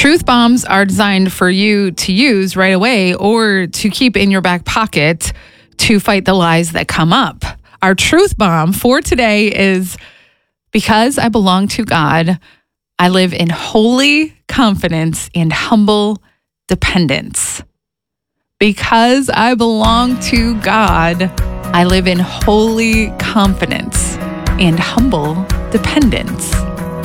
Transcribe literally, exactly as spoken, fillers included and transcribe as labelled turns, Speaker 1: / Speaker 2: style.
Speaker 1: Truth bombs are designed for you to use right away or to keep in your back pocket to fight the lies that come up. Our truth bomb for today is, because I belong to God, I live in holy confidence and humble dependence. Because I belong to God, I live in holy confidence and humble dependence.